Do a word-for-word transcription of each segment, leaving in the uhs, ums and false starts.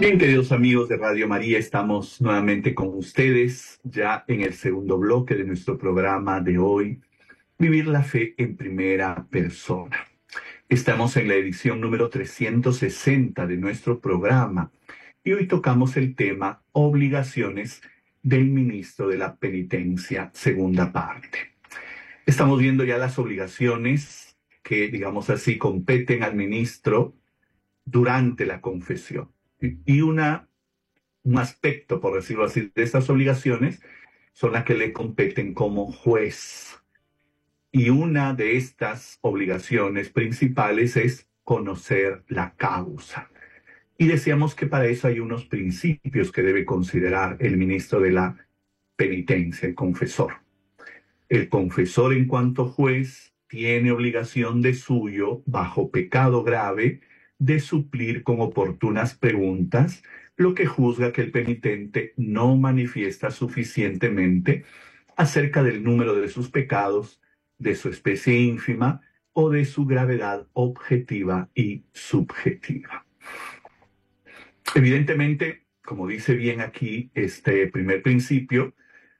Bien, queridos amigos de Radio María, estamos nuevamente con ustedes ya en el segundo bloque de nuestro programa de hoy, Vivir la Fe en Primera Persona. Estamos en la edición número trescientos sesenta de nuestro programa y hoy tocamos el tema Obligaciones del Ministro de la Penitencia, segunda parte. Estamos viendo ya las obligaciones que, digamos así, competen al ministro durante la confesión. Y una, un aspecto, por decirlo así, de estas obligaciones son las que le competen como juez. Y una de estas obligaciones principales es conocer la causa. Y decíamos que para eso hay unos principios que debe considerar el ministro de la penitencia, el confesor. El confesor en cuanto juez tiene obligación de suyo, bajo pecado grave, de suplir con oportunas preguntas lo que juzga que el penitente no manifiesta suficientemente acerca del número de sus pecados, de su especie ínfima o de su gravedad objetiva y subjetiva. Evidentemente, como dice bien aquí este primer principio,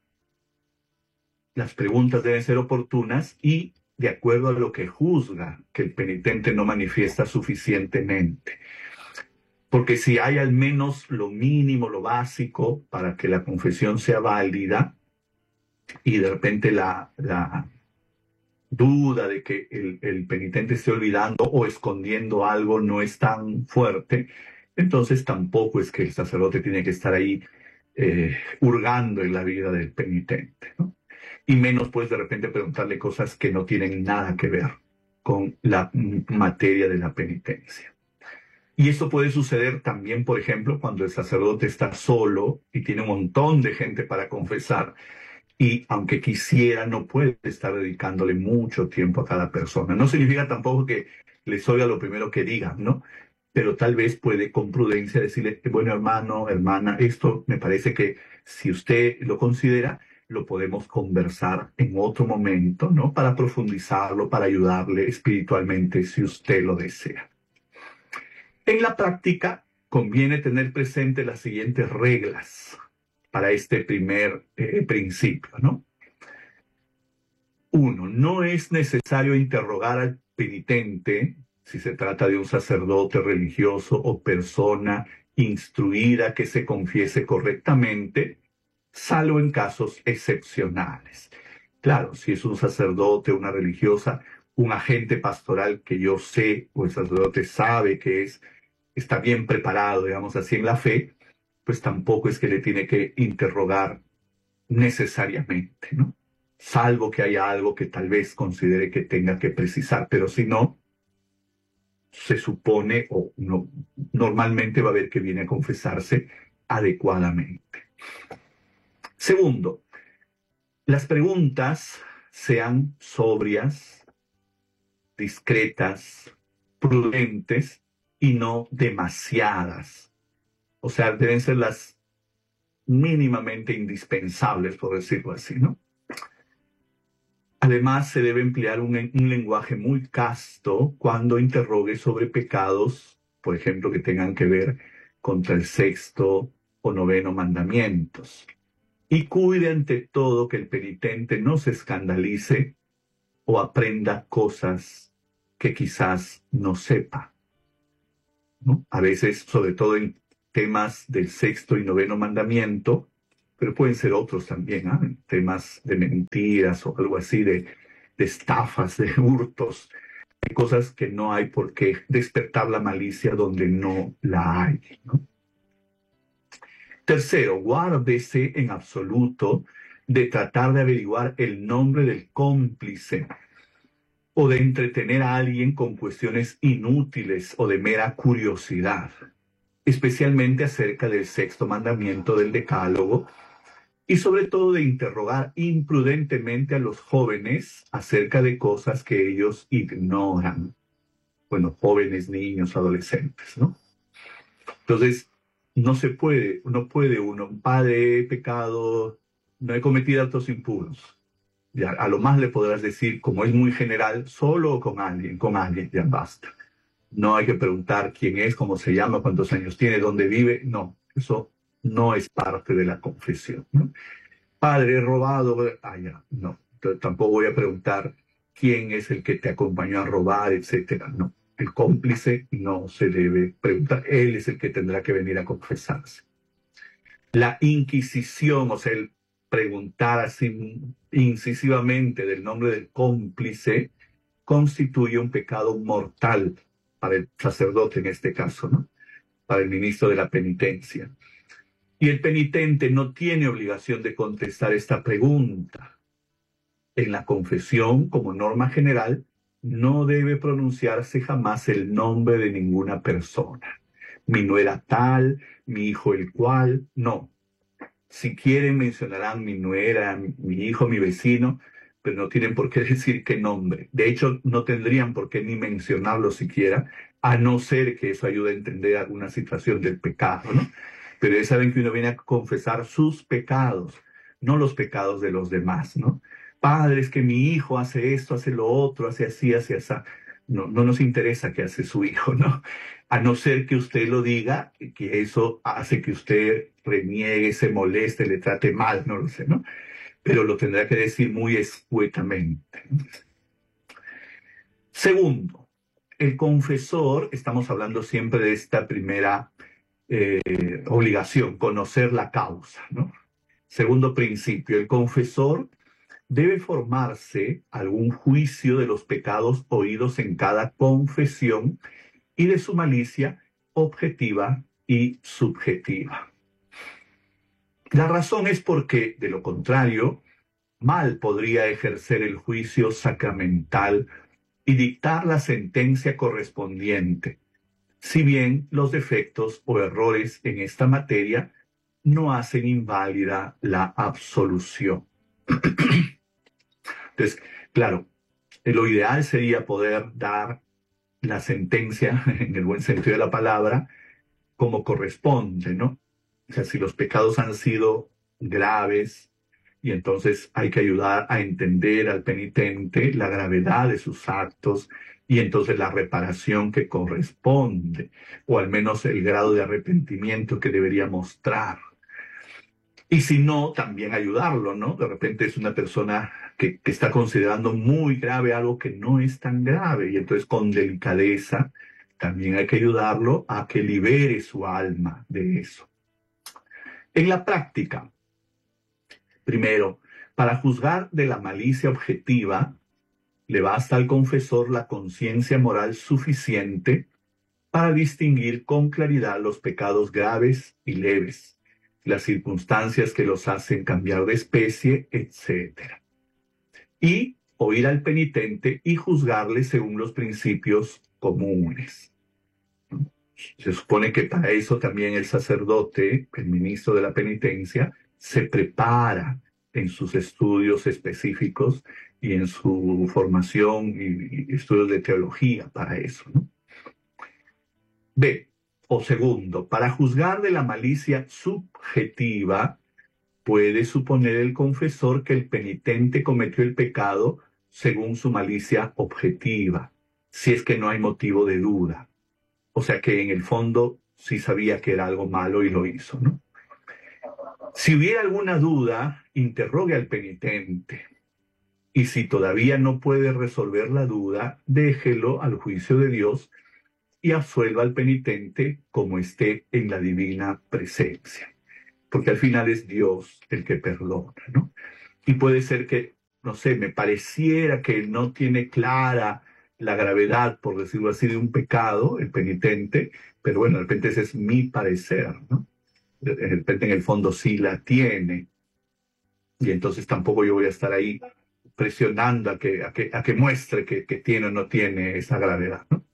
las preguntas deben ser oportunas y de acuerdo a lo que juzga que el penitente no manifiesta suficientemente. Porque si hay al menos lo mínimo, lo básico, para que la confesión sea válida, y de repente la, la duda de que el, el penitente esté olvidando o escondiendo algo no es tan fuerte, entonces tampoco es que el sacerdote tiene que estar ahí eh, hurgando en la vida del penitente, ¿no? Y menos pues de repente preguntarle cosas que no tienen nada que ver con la materia de la penitencia. Y esto puede suceder también, por ejemplo, cuando el sacerdote está solo y tiene un montón de gente para confesar y aunque quisiera no puede estar dedicándole mucho tiempo a cada persona. No significa tampoco que les oiga lo primero que digan, ¿no? Pero tal vez puede con prudencia decirle, bueno, hermano, hermana, esto me parece que si usted lo considera, lo podemos conversar en otro momento, ¿no? Para profundizarlo, para ayudarle espiritualmente si usted lo desea. En la práctica, conviene tener presente las siguientes reglas para este primer eh, principio, ¿no? Uno, no es necesario interrogar al penitente si se trata de un sacerdote religioso o persona instruida que se confiese correctamente, salvo en casos excepcionales. Claro, si es un sacerdote, una religiosa, un agente pastoral que yo sé, o el sacerdote sabe que es, está bien preparado, digamos así, en la fe, pues tampoco es que le tiene que interrogar necesariamente, ¿no? Salvo que haya algo que tal vez considere que tenga que precisar, pero si no, se supone, o no, normalmente va a haber que viene a confesarse adecuadamente. Segundo, las preguntas sean sobrias, discretas, prudentes y no demasiadas. O sea, deben ser las mínimamente indispensables, por decirlo así, ¿no? Además, se debe emplear un, un lenguaje muy casto cuando interrogue sobre pecados, por ejemplo, que tengan que ver contra el sexto o noveno mandamientos. Y cuide ante todo que el penitente no se escandalice o aprenda cosas que quizás no sepa, ¿no? A veces, sobre todo en temas del sexto y noveno mandamiento, pero pueden ser otros también, ¿eh? Temas de mentiras o algo así, de, de estafas, de hurtos, de cosas que no hay por qué despertar la malicia donde no la hay, ¿no? Tercero, guárdese en absoluto de tratar de averiguar el nombre del cómplice o de entretener a alguien con cuestiones inútiles o de mera curiosidad, especialmente acerca del sexto mandamiento del Decálogo, y sobre todo de interrogar imprudentemente a los jóvenes acerca de cosas que ellos ignoran. Bueno, jóvenes, niños, adolescentes, ¿no? Entonces, no se puede, no puede uno, padre, he pecado, no he cometido actos impuros. Ya, a lo más le podrás decir, como es muy general, solo con alguien, con alguien, ya basta. No hay que preguntar quién es, cómo se llama, cuántos años tiene, dónde vive. No, eso no es parte de la confesión, ¿no? Padre, he robado. Ah, ya, no. Entonces, tampoco voy a preguntar quién es el que te acompañó a robar, etcétera. No. El cómplice no se debe preguntar. Él es el que tendrá que venir a confesarse. La inquisición, o sea, el preguntar así incisivamente del nombre del cómplice, constituye un pecado mortal para el sacerdote en este caso, ¿no? Para el ministro de la penitencia. Y el penitente no tiene obligación de contestar esta pregunta. En la confesión, como norma general, no debe pronunciarse jamás el nombre de ninguna persona. Mi nuera tal, mi hijo el cual, no. Si quieren mencionarán mi nuera, mi, mi hijo, mi vecino, pero no tienen por qué decir qué nombre. De hecho, no tendrían por qué ni mencionarlo siquiera, a no ser que eso ayude a entender alguna situación del pecado, ¿no? Pero ya saben que uno viene a confesar sus pecados, no los pecados de los demás, ¿no? Padre, es que mi hijo hace esto, hace lo otro, hace así, hace así. No, no nos interesa qué hace su hijo, ¿no? A no ser que usted lo diga, que eso hace que usted reniegue, se moleste, le trate mal, no lo sé, ¿no? Pero lo tendrá que decir muy escuetamente. Segundo, el confesor, estamos hablando siempre de esta primera eh, obligación, conocer la causa, ¿no? Segundo principio, el confesor debe formarse algún juicio de los pecados oídos en cada confesión y de su malicia objetiva y subjetiva. La razón es porque, de lo contrario, mal podría ejercer el juicio sacramental y dictar la sentencia correspondiente, si bien los defectos o errores en esta materia no hacen inválida la absolución. Entonces, claro, lo ideal sería poder dar la sentencia, en el buen sentido de la palabra, como corresponde, ¿no? O sea, si los pecados han sido graves, y entonces hay que ayudar a entender al penitente la gravedad de sus actos y entonces la reparación que corresponde, o al menos el grado de arrepentimiento que debería mostrar. Y si no, también ayudarlo, ¿no? De repente es una persona que, que está considerando muy grave algo que no es tan grave, y entonces con delicadeza también hay que ayudarlo a que libere su alma de eso. En la práctica, primero, para juzgar de la malicia objetiva, le basta al confesor la conciencia moral suficiente para distinguir con claridad los pecados graves y leves, las circunstancias que los hacen cambiar de especie, etcétera. Y oír al penitente y juzgarle según los principios comunes. Se supone que para eso también el sacerdote, el ministro de la penitencia, se prepara en sus estudios específicos y en su formación y, y estudios de teología para eso, ¿no? B, o segundo, para juzgar de la malicia subjetiva, puede suponer el confesor que el penitente cometió el pecado según su malicia objetiva, si es que no hay motivo de duda. O sea que en el fondo sí sabía que era algo malo y lo hizo, ¿no? Si hubiera alguna duda, interrogue al penitente. Y si todavía no puede resolver la duda, déjelo al juicio de Dios y absuelva al penitente como esté en la divina presencia. Porque al final es Dios el que perdona, ¿no? Y puede ser que, no sé, me pareciera que no tiene clara la gravedad, por decirlo así, de un pecado, el penitente, pero bueno, de repente ese es mi parecer, ¿no? De repente en el fondo sí la tiene, y entonces tampoco yo voy a estar ahí presionando a que, a que, a que muestre que, que tiene o no tiene esa gravedad, ¿no?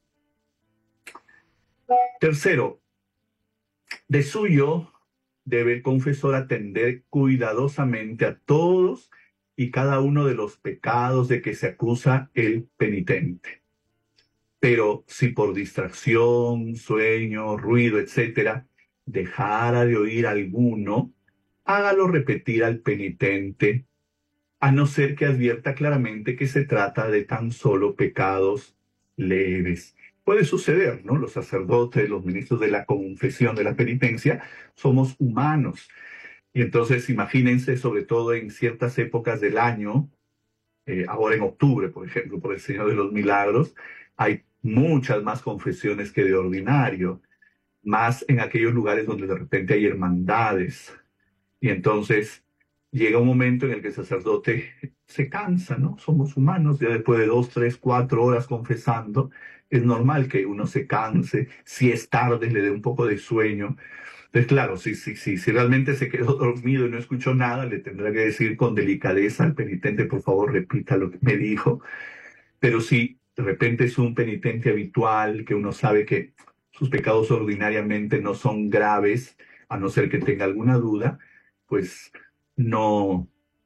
Tercero, de suyo debe el confesor atender cuidadosamente a todos y cada uno de los pecados de que se acusa el penitente. Pero si por distracción, sueño, ruido, etcétera, dejara de oír alguno, hágalo repetir al penitente, a no ser que advierta claramente que se trata de tan solo pecados leves. puede suceder, ¿no? Los sacerdotes, los ministros de la confesión, de la penitencia, somos humanos. Y entonces imagínense, sobre todo en ciertas épocas del año, eh, ahora en octubre, por ejemplo, por el Señor de los Milagros, hay muchas más confesiones que de ordinario, más en aquellos lugares donde de repente hay hermandades. Y entonces llega un momento en el que el sacerdote se cansa, ¿no? Somos humanos, ya después de dos, tres, cuatro horas confesando, es normal que uno se canse, si es tarde le dé un poco de sueño. Entonces, claro, si, si, si, si realmente se quedó dormido y no escuchó nada, le tendrá que decir con delicadeza al penitente, por favor, repita lo que me dijo. Pero si de repente es un penitente habitual, que uno sabe que sus pecados ordinariamente no son graves, a no ser que tenga alguna duda, pues no,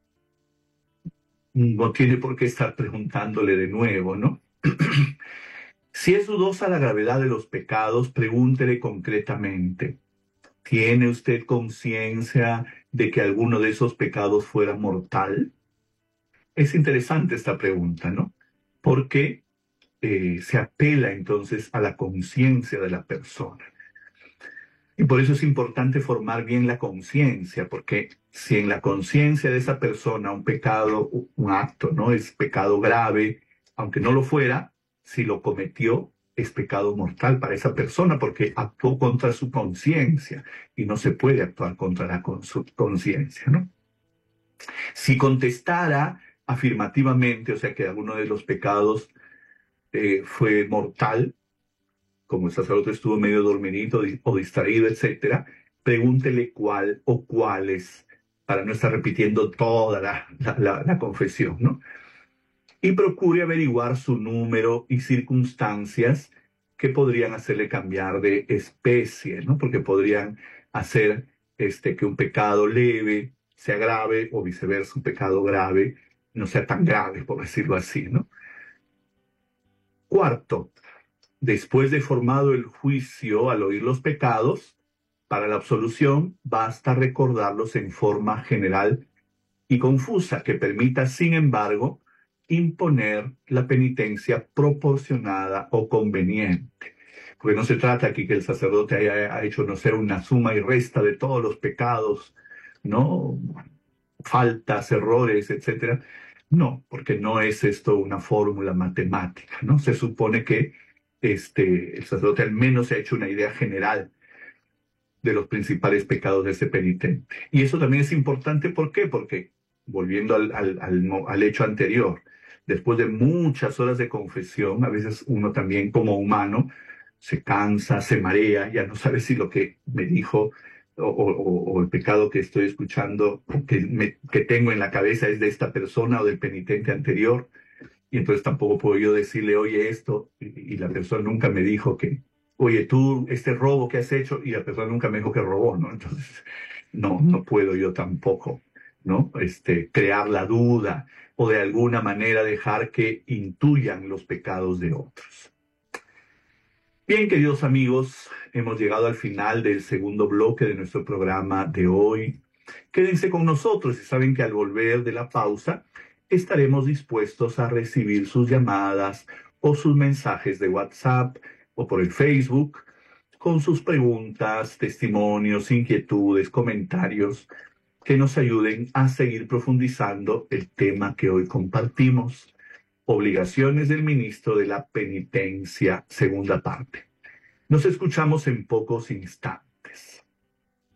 no tiene por qué estar preguntándole de nuevo, ¿no? Si es dudosa la gravedad de los pecados, pregúntele concretamente. ¿Tiene usted conciencia de que alguno de esos pecados fuera mortal? Es interesante esta pregunta, ¿no? Porque eh, se apela entonces a la conciencia de la persona. Y por eso es importante formar bien la conciencia, porque si en la conciencia de esa persona un pecado, un acto, ¿no? Es pecado grave, aunque no lo fuera, si lo cometió, es pecado mortal para esa persona porque actuó contra su conciencia y no se puede actuar contra la con su conciencia, ¿no? Si contestara afirmativamente, o sea que alguno de los pecados eh, fue mortal, como el sacerdote estuvo medio dormidito o distraído, etcétera, pregúntele cuál o cuáles, para no estar repitiendo toda la, la, la, la confesión, ¿no? Y procure averiguar su número y circunstancias que podrían hacerle cambiar de especie, ¿no? Porque podrían hacer este, que un pecado leve sea grave o viceversa, un pecado grave no sea tan grave, por decirlo así, ¿no? Cuarto, después de formado el juicio al oír los pecados, para la absolución basta recordarlos en forma general y confusa que permita, sin embargo, imponer la penitencia proporcionada o conveniente. Porque no se trata aquí que el sacerdote haya hecho, no sé, una suma y resta de todos los pecados, ¿no? Faltas, errores, etcétera. No, porque no es esto una fórmula matemática, ¿no? Se supone que este, el sacerdote al menos se ha hecho una idea general de los principales pecados de ese penitente. Y eso también es importante, ¿por qué? Porque, volviendo al, al, al, al hecho anterior, después de muchas horas de confesión, a veces uno también como humano se cansa, se marea, ya no sabe si lo que me dijo o, o, o el pecado que estoy escuchando, que, me, que tengo en la cabeza es de esta persona o del penitente anterior, y entonces tampoco puedo yo decirle, oye, esto, y, y la persona nunca me dijo que, oye, tú, este robo que has hecho, y la persona nunca me dijo que robó, ¿no? Entonces, no, no puedo yo tampoco, ¿no? Este, crear la duda o de alguna manera dejar que intuyan los pecados de otros. Bien, queridos amigos, hemos llegado al final del segundo bloque de nuestro programa de hoy. Quédense con nosotros y saben que al volver de la pausa estaremos dispuestos a recibir sus llamadas o sus mensajes de WhatsApp o por el Facebook con sus preguntas, testimonios, inquietudes, comentarios que nos ayuden a seguir profundizando el tema que hoy compartimos. Obligaciones del ministro de la penitencia, segunda parte. Nos escuchamos en pocos instantes.